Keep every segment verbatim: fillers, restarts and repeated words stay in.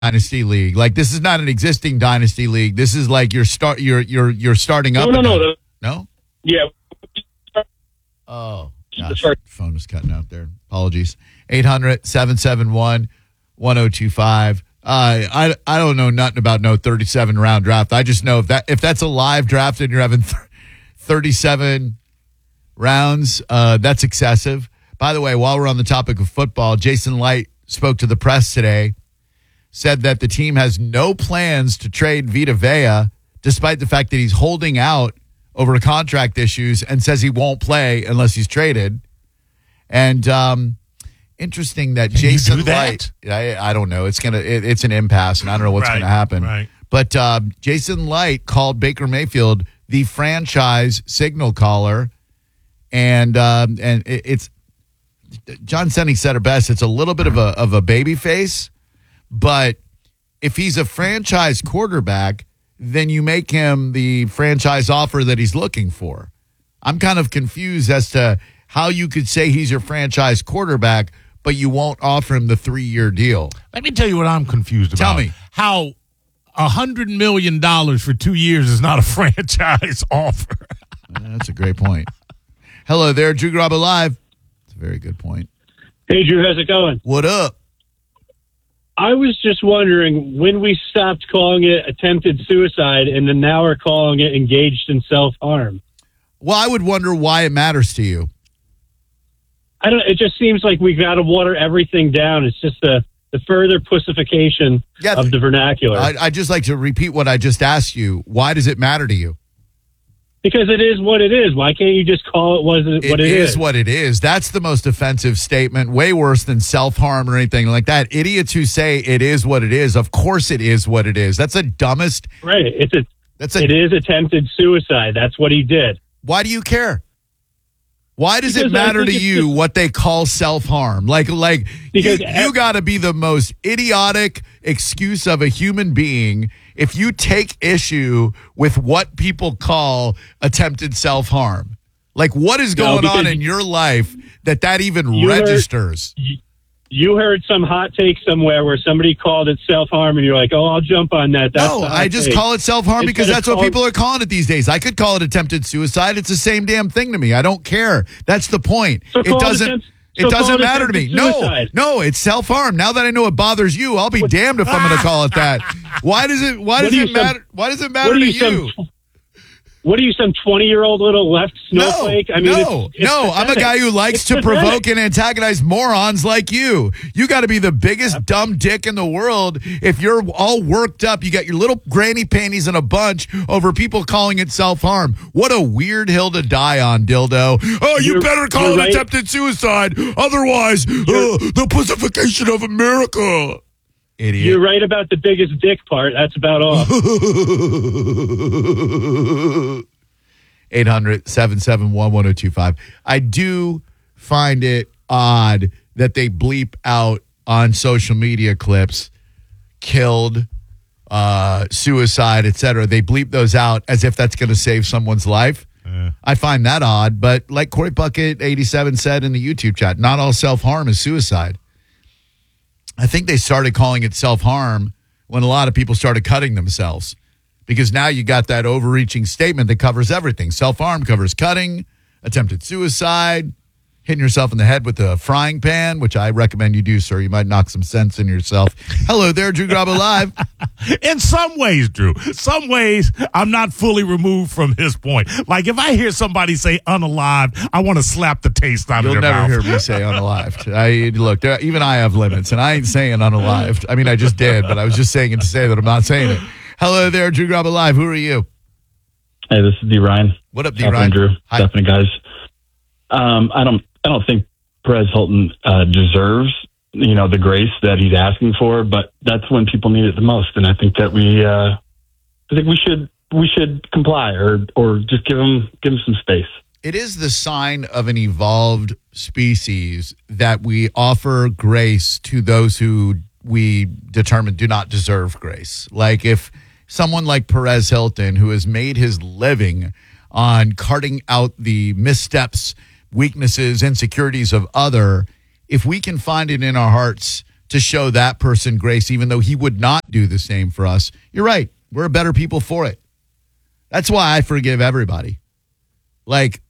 dynasty league. Like, this is not an existing dynasty league. This is like you're start you're you're you're starting up. No, no, no. The, no. Yeah. Oh, gosh. Phone was cutting out there. Apologies. eight hundred, seven seven one, one oh two five. Uh, I I don't know nothing about no thirty-seven round draft. I just know if that if that's a live draft and you're having th- thirty-seven rounds, uh, that's excessive. By the way, while we're on the topic of football, Jason Light spoke to the press today, said that the team has no plans to trade Vita Vea, despite the fact that he's holding out over contract issues and says he won't play unless he's traded. And um, interesting that Can Jason you do that? Light, I, I don't know. It's gonna it, it's an impasse, and I don't know what's Right, going to happen. right. But uh, Jason Light called Baker Mayfield the franchise signal caller, and um, and it, it's John Senning said it best. It's a little bit of a of a baby face, but if he's a franchise quarterback, then you make him the franchise offer that he's looking for. I'm kind of confused as to how you could say he's your franchise quarterback, but you won't offer him the three-year deal. Let me tell you what I'm confused about. Tell me. How one hundred million dollars for two years is not a franchise offer. That's a great point. Hello there, Drew Garabo Live. It's a very good point. Hey, Drew, how's it going? What up? I was just wondering when we stopped calling it attempted suicide and then now we're calling it engaged in self-harm. Well, I would wonder why it matters to you. I don't. It just seems like we've got to water everything down. It's just the the further pussification Yeah, of the vernacular. I, I'd just like to repeat what I just asked you. Why does it matter to you? Because it is what it is. Why can't you just call it what it, what it is? It is? is what it is. That's the most offensive statement, way worse than self-harm or anything like that. Idiots who say it is what it is, of course it is what it is. That's the dumbest. Right. It's a, That's a, it is attempted suicide. That's what he did. Why do you care? Why does Because it I matter think to it's you just- what they call self-harm? Like, like you, Because you ev- got to be the most idiotic excuse of a human being if you take issue with what people call attempted self-harm. Like, what is No, going on because in your life that that even you heard- registers? You heard some hot take somewhere where somebody called it self-harm and you're like, oh, I'll jump on that. That's No, the hot I just take. call it self-harm Instead because of that's what calling- people are calling it these days. I could call it attempted suicide. It's the same damn thing to me. I don't care. That's the point. So it call it doesn't attempt- it so doesn't call it matter to me. attempted No, suicide. no, it's self-harm. Now that I know it bothers you, I'll be damned if I'm going to call it that. Why does it why What does are it you, some- matter? Why does it matter What are to you, you? some, what are you, some twenty-year-old little left No, snowflake? I mean, no, it's, it's no. I'm a pathetic. guy who likes It's to pathetic. provoke and antagonize morons like you. You got to be the biggest dumb dick in the world if you're all worked up. You got your little granny panties in a bunch over people calling it self-harm. What a weird hill to die on, dildo. Oh, you You're- better call you're it right. attempted suicide. Otherwise, uh, the pussification of America. Idiot. You're right about the biggest dick part. That's about all. eight hundred, seven seven one, one oh two five. I do find it odd that they bleep out on social media clips killed, uh, suicide, et cetera. They bleep those out as if that's going to save someone's life. Yeah. I find that odd, but like Corey Bucket eighty-seven said in the YouTube chat, not all self-harm is suicide. I think they started calling it self-harm when a lot of people started cutting themselves. Because now you got that overreaching statement that covers everything. Self-harm covers cutting, attempted suicide, hitting yourself in the head with a frying pan, which I recommend you do, sir. You might knock some sense into yourself. Hello there, Drew Garabo Live. In some ways, Drew, some ways I'm not fully removed from his point. Like if I hear somebody say unalived, I want to slap the taste out You'll of their never mouth. hear me say unalived. I look, there, even I have limits, and I ain't saying unalived. I mean, I just did, but I was just saying it to say that I'm not saying it. Hello there, Drew Garabo Live. Who are you? Hey, this is D. Ryan. What up, D. South Ryan? Drew. Hi. Definitely, guys. Um, I don't. I don't think Perez Hilton uh, deserves, you know, the grace that he's asking for. But that's when people need it the most, and I think that we. Uh, I think we should. We should comply, or or just give him give him some space. It is the sign of an evolved species that we offer grace to those who we determine do not deserve grace. Like if someone like Perez Hilton, who has made his living on carting out the missteps, weaknesses, insecurities of other, if we can find it in our hearts to show that person grace, even though he would not do the same for us. You're right. We're better people for it. That's why I forgive everybody. Like,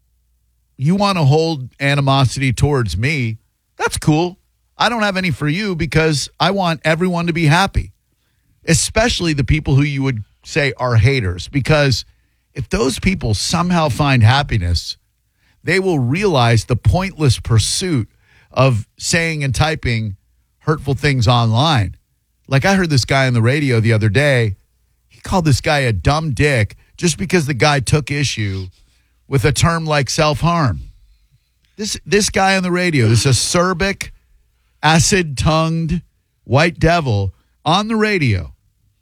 you want to hold animosity towards me, that's cool. I don't have any for you because I want everyone to be happy, especially the people who you would say are haters. Because if those people somehow find happiness, they will realize the pointless pursuit of saying and typing hurtful things online. Like, I heard this guy on the radio the other day. He called this guy a dumb dick just because the guy took issue with a term like self-harm. This this guy on the radio, this acerbic, acid-tongued white devil on the radio,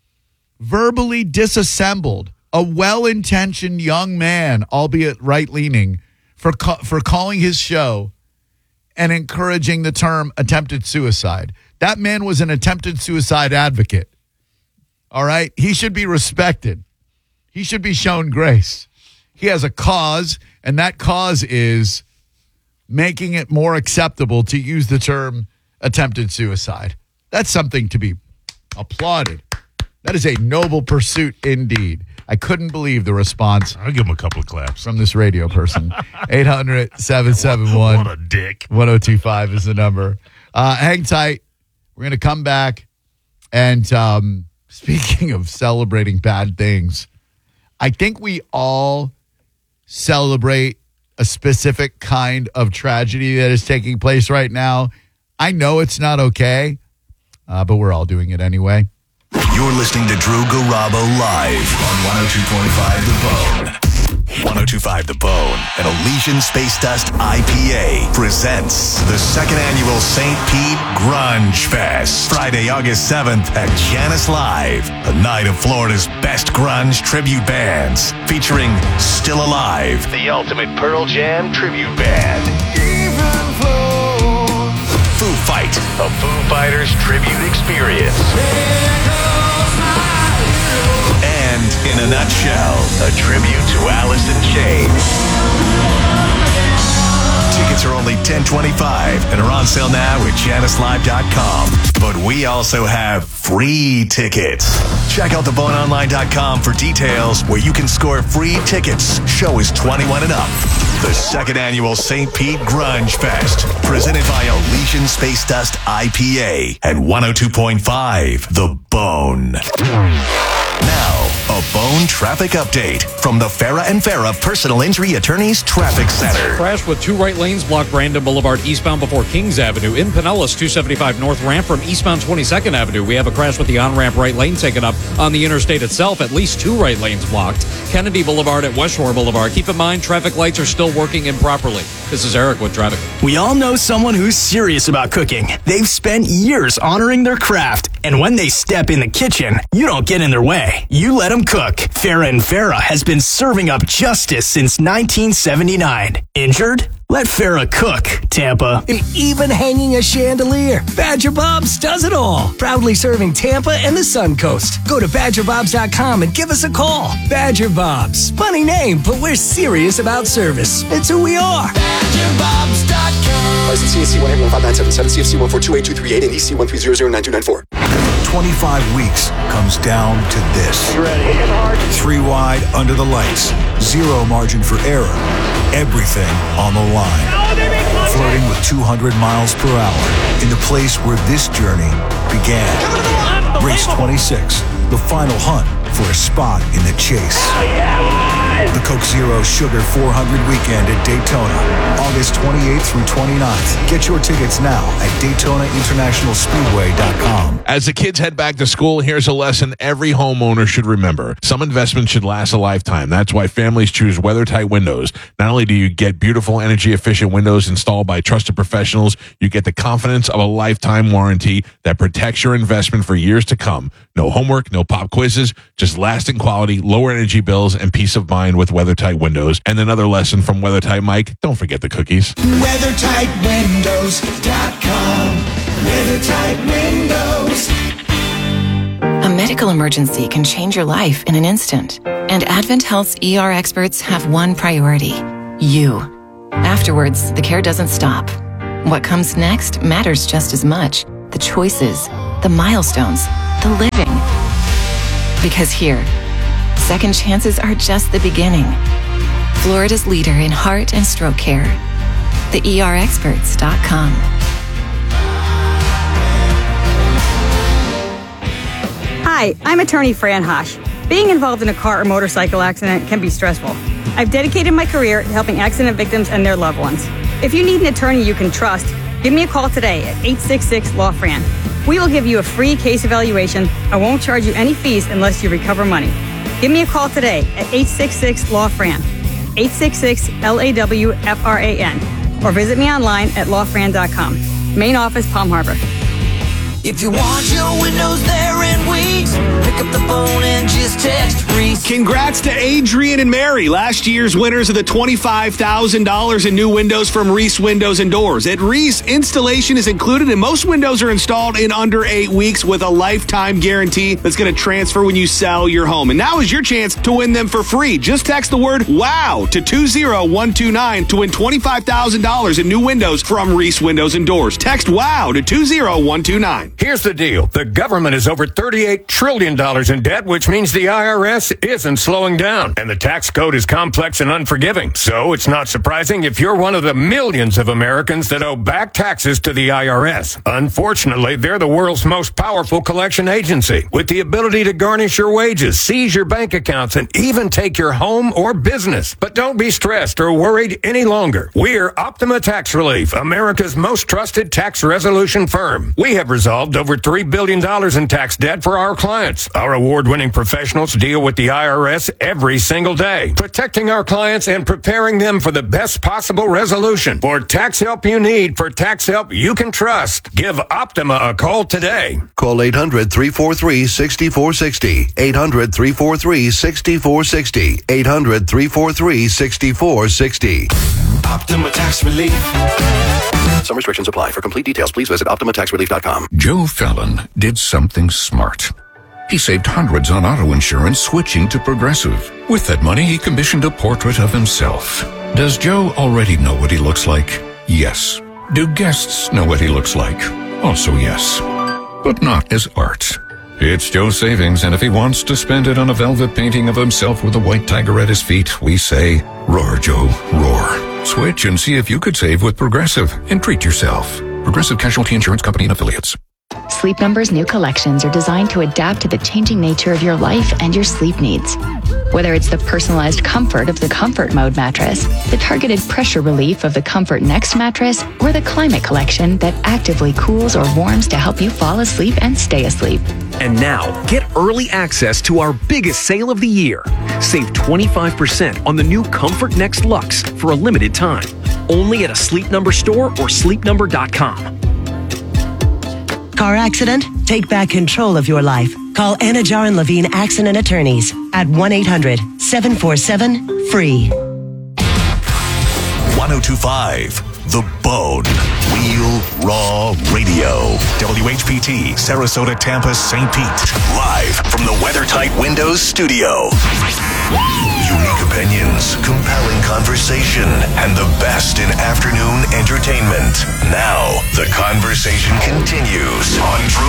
verbally disassembled a well-intentioned young man, albeit right-leaning, for ca- for calling his show and encouraging the term attempted suicide. That man was an attempted suicide advocate. All right? He should be respected. He should be shown grace. He has a cause, and that cause is making it more acceptable to use the term attempted suicide. That's something to be applauded. That is a noble pursuit indeed. I couldn't believe the response. I'll give him a couple of claps. From this radio person. eight hundred, seven seven one, What a dick. one oh two five is the number. Uh, hang tight. We're going to come back. And um, speaking of celebrating bad things, I think we all celebrate a specific kind of tragedy that is taking place right now. I know it's not okay, uh, but we're all doing it anyway. You're listening to Drew Garabo live on one oh two point five The Bone. one oh two point five The Bone and Elysian Space Dust I P A presents the second annual Saint Pete Grunge Fest. Friday, August seventh at Janice Live, a night of Florida's best grunge tribute bands, featuring Still Alive, the ultimate Pearl Jam tribute band. Even flow. Foo Fight, a Foo Fighters tribute experience. And in a nutshell, a tribute to Alice in Chains. Tickets are only ten twenty-five and are on sale now at janice live dot com. But we also have free tickets. Check out the bone online dot com for details where you can score free tickets. Show is twenty-one and up. The second annual Saint Pete Grunge Fest, presented by Elysian Space Dust I P A and one oh two point five The Bone. Now, a Bone traffic update from the Farah and Farah Personal Injury Attorneys Traffic Center. Crash with two right lanes block Brandon Boulevard eastbound before Kings Avenue. In Pinellas, two seventy-five North Ramp from eastbound twenty-second Avenue. We have a crash with the on-ramp right lane taken up on the interstate itself. At least two right lanes blocked. Kennedy Boulevard at West Shore Boulevard. Keep in mind, traffic lights are still working improperly. This is Eric with traffic. We all know someone who's serious about cooking. They've spent years honoring their craft, and when they step in the kitchen, you don't get in their way. You let them cook. Farah and Farah has been serving up justice since nineteen seventy-nine. Injured? Let Farah cook, Tampa. And even hanging a chandelier. Badger Bob's does it all. Proudly serving Tampa and the Suncoast. Go to badger bobs dot com and give us a call. Badger Bob's. Funny name, but we're serious about service. It's who we are. badger bobs dot com. License C S C one eight one five nine seven seven, C F C one four two eight two three eight, and E C one three zero zero nine two nine four. twenty-five weeks comes down to this. You ready? Hit hard. Three wide under the lights. Zero margin for error. Everything on the line. Flirting with two hundred miles per hour in the place where this journey began. Race twenty-six, the final hunt for a spot in the chase. The Coke Zero Sugar four hundred weekend at Daytona, August twenty-eighth through twenty-ninth. Get your tickets now at daytona international speedway dot com. As the kids head back to school, here's a lesson every homeowner should remember. Some investments should last a lifetime. That's why families choose WeatherTight Windows. Not only do you get beautiful, energy-efficient windows installed by trusted professionals, you get the confidence of a lifetime warranty that protects your investment for years to come. No homework, no pop quizzes, just lasting quality, lower energy bills, and peace of mind with WeatherTight Windows. And another lesson from WeatherTight Mike, don't forget the cookies. weather tight windows dot com. WeatherTight Windows. A medical emergency can change your life in an instant. And Advent Health's E R experts have one priority: you. Afterwards, the care doesn't stop. What comes next matters just as much. the choices, the milestones, the living. Because here, second chances are just the beginning. Florida's leader in heart and stroke care. the E R experts dot com. Hi, I'm attorney Fran Hosh. Being involved in a car or motorcycle accident can be stressful. I've dedicated my career to helping accident victims and their loved ones. If you need an attorney you can trust, give me a call today at eight six six, L A W, F R A N. We will give you a free case evaluation and won't charge you any fees unless you recover money. Give me a call today at eight six six, L A W, F R A N, eight six six, L A W F R A N, or visit me online at law fran dot com. Main office, Palm Harbor. If you want your windows there in weeks, pick up the phone and just text Reese. Congrats to Adrian and Mary, last year's winners of the twenty-five thousand dollars in new windows from Reese Windows and Doors. At Reese, installation is included and most windows are installed in under eight weeks with a lifetime guarantee that's going to transfer when you sell your home. And now is your chance to win them for free. Just text the word WOW to two zero one two nine to win twenty-five thousand dollars in new windows from Reese Windows and Doors. Text WOW to two zero one two nine. Here's the deal. The government is over thirty-eight trillion dollars in debt, which means the I R S isn't slowing down. And the tax code is complex and unforgiving. So it's not surprising if you're one of the millions of Americans that owe back taxes to the I R S. Unfortunately, they're the world's most powerful collection agency, with the ability to garnish your wages, seize your bank accounts, and even take your home or business. But don't be stressed or worried any longer. We're Optima Tax Relief, America's most trusted tax resolution firm. We have resolved over three billion dollars in tax debt for our clients. Our award-winning professionals deal with the I R S every single day, protecting our clients and preparing them for the best possible resolution. For tax help you need, for tax help you can trust, give Optima a call today. Call eight hundred, three four three, six four six zero, eight hundred, three four three, six four six zero, eight hundred, three four three, six four six zero. Optima Tax Relief. Some restrictions apply. For complete details, please visit optima tax relief dot com. Joe Fallon did something smart. He saved hundreds on auto insurance switching to Progressive. With that money, he commissioned a portrait of himself. Does Joe already know what he looks like? Yes. Do guests know what he looks like? Also yes. But not as art. It's Joe's savings, and if he wants to spend it on a velvet painting of himself with a white tiger at his feet, we say, roar, Joe, roar. Switch and see if you could save with Progressive and treat yourself. Progressive Casualty Insurance Company and Affiliates. Sleep Number's new collections are designed to adapt to the changing nature of your life and your sleep needs. Whether it's the personalized comfort of the Comfort Mode mattress, the targeted pressure relief of the Comfort Next mattress, or the Climate Collection that actively cools or warms to help you fall asleep and stay asleep. And now, get early access to our biggest sale of the year. Save twenty-five percent on the new Comfort Next Luxe for a limited time. Only at a Sleep Number store or sleep number dot com. Car accident? Take back control of your life. Call Anajar and Levine Accident Attorneys at one eight hundred, seven four seven, F R E E. ten twenty-five The Bone. Real Raw Radio. W H P T, Sarasota, Tampa, Saint Pete. Live from the WeatherTight Windows studio. Unique opinions, compelling conversation, and the best in afternoon entertainment. Now, the conversation continues on Drew